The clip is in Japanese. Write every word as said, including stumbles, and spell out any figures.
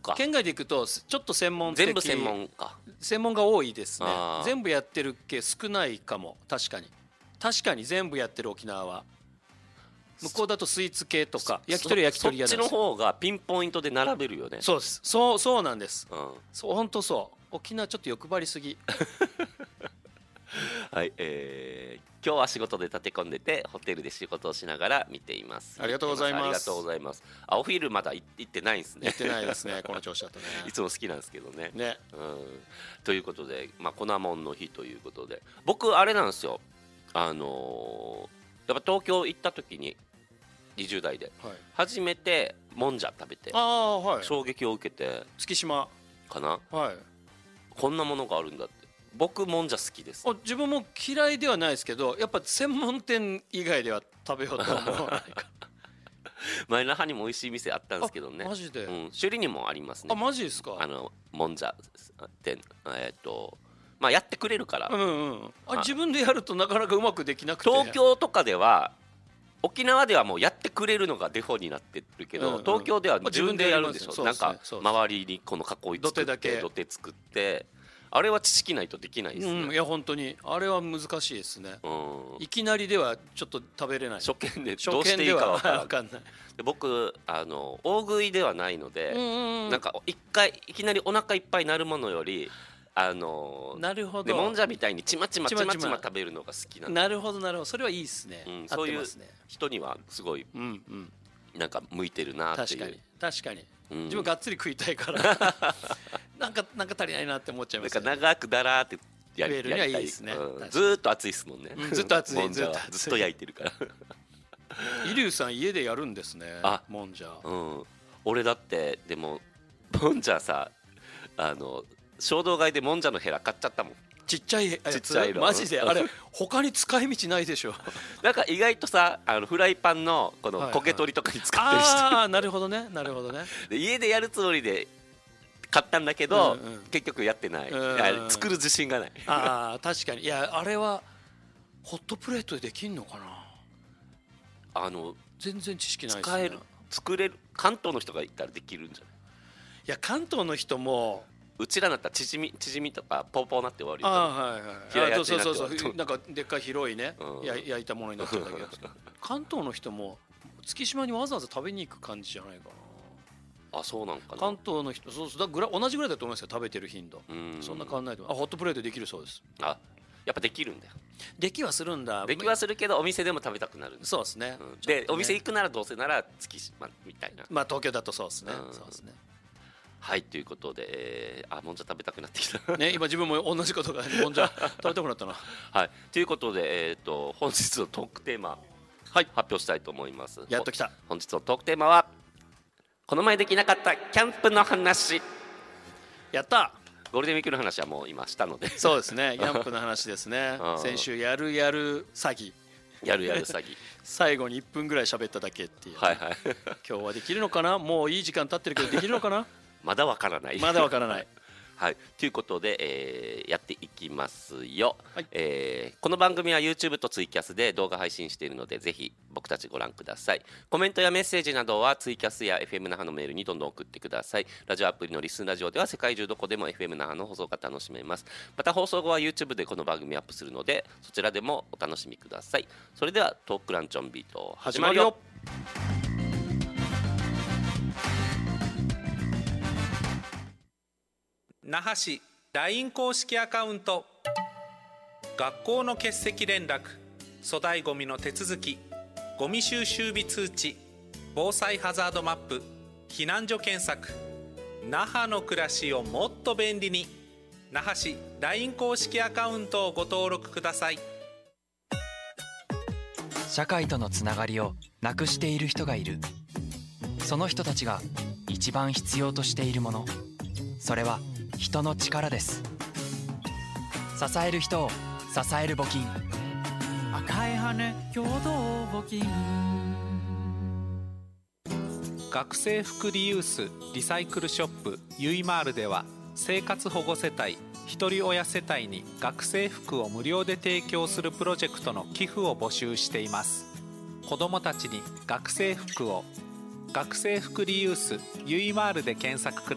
か。 県外で行くとちょっと専門的、 全部専門か。 専門が多いですね。 あー全部やってるっけ少ないかも。確かに確かに全部やってる沖縄は。向こうだとスイーツ系とか焼き鳥焼き鳥屋そっちの方がピンポイントで並べるよね。 そうです。そうそうなんです、 うん、 そう本当そう。沖縄ちょっと欲張りすぎはい、えー、今日は仕事で立て込んでてホテルで仕事をしながら見ています。 ありがとうございます。 ありがとうございます。あ、お昼まだ行ってないんですね。 行ってないですねこの調子だとねいつも好きなんですけどね。 ね、 うん、ということで、まあ、粉もんの日ということで、僕あれなんですよ、あのー、やっぱ東京行った時ににじゅう代で、 はい、 初めてもんじゃ食べて、 ああ、はい、 衝撃を受けて、 月島かな、 はい、 こんなものがあるんだって。僕もんじゃ好きです。 あ自分も嫌いではないですけど、やっぱ専門店以外では食べようと思わないか前那覇にも美味しい店あったんですけどね。 マジで、 うん、首里にもありますね。 あマジですか。 あのもんじゃ店、えっ、ー、とまあやってくれるから、 うんうん、あ自分でやるとなかなかうまくできなくて、 東京とかでは、沖縄ではもうやってくれるのがデフォになってるけど、うんうん、東京では自分でやるんでしょ。なんか周りにこの囲い作って土手作って、あれは知識ないとできないですね。 うん、いや本当にあれは難しいですね、うん、いきなりではちょっと食べれない。 初見でどうしていいか分からかんない。 で僕あの大食いではないので、うんうん、なんか一回いきなりお腹いっぱいになるものより、あのなるほど、 でもんじゃみたいにちまちまちまちま食べるのが好きなんで。 なるほどなるほど、それはいいですね、うん、 そういう人にはすごい、うんうん、なんか向いてるなっていう。 確かに確かに、うん、自分がっつり食いたいからなんかなんか足りないなって思っちゃいます、ね、 なんか長くだらーってやり食えるにはいいですね、 うん、ずーっと熱いですもんね、 うん、ずっと熱いもんじゃはずっと焼いてるからイリュウさん家でやるんですね、あもんじゃ、 うん、俺だってでももんじゃさ、あの衝動買いでもんじゃのヘラ買っちゃったもん。 ちっちゃいやつ、 ちっちゃいのマジであれ他に使い道ないでしょなんか意外とさ、あのフライパンのこの焦げ取りとかに使ったりして、はいはい、 ああなるほどねなるほどね。 で家でやるつもりで買ったんだけど、うんうん、結局やってない、うん、作る自信がない。 ああ確かに、いやあれはホットプレートでできんのかな。 あの全然知識ないですね。 使える作れる関東の人がいたらできるんじゃない。 いや関東の人もうちらだったら縮み縮みとかポーポーなって終わるよ。 あはいはい平屋そうそうそうなんかでっかい広いね、うん、焼いたものになっちゃったけど関東の人も月島にわざわざ食べに行く感じじゃないかな。 あそうなんかな。 関東の人そうそうだぐら同じぐらいだと思いますよ食べてる頻度。そんな変わんないと思う。あホットプレートできるそうです。 あやっぱできるんだよ。 できはするんだ。 できはするけどお店でも食べたくなる。 そうですね、 うん、で、ね、お店行くならどうせなら月島みたいな。 まあ東京だとそうですね、うん、そうですね。 はいということで、えー、あもんじゃ食べたくなってきたね今自分も同じことがもんじゃ食べたくなったなはいということで、えー、と本日のトークテーマ、はい、発表したいと思います。 やっときた。 本日のトークテーマはこの前できなかったキャンプの話。 やったゴールデンウィークの話はもう今したのでそうですねキャンプの話ですね先週やるやる詐欺やるやる詐欺最後にいっぷんぐらい喋っただけっていう、 はいはい今日はできるのかな。もういい時間経ってるけどできるのかなまだわからないまだわからないはい、ということで、えー、やっていきますよ、 はいえー、この番組は YouTube とツイキャスで動画配信しているのでぜひ僕たちご覧ください。コメントやメッセージなどはツイキャスや エフエム 那覇のメールにどんどん送ってください。ラジオアプリのリスンラジオでは世界中どこでも エフエム 那覇の放送が楽しめます。また放送後は YouTube でこの番組アップするのでそちらでもお楽しみください。それではトークランチョンビート始まるよ。 那覇市 ライン 公式アカウント、学校の欠席連絡、粗大ごみの手続き、ゴミ収集日通知、防災ハザードマップ、避難所検索。那覇の暮らしをもっと便利に。那覇市 ライン 公式アカウントをご登録ください。 社会とのつながりをなくしている人がいる。その人たちが一番必要としているもの、それは人の力です。支える人を支える募金、 赤い羽共同募金。 学生服リユースリサイクルショップゆいまーるでは生活保護世帯ひとり親世帯に学生服を無料で提供するプロジェクトの寄付を募集しています。子どもたちに学生服を、学生服リユースゆいまーるで検索ください。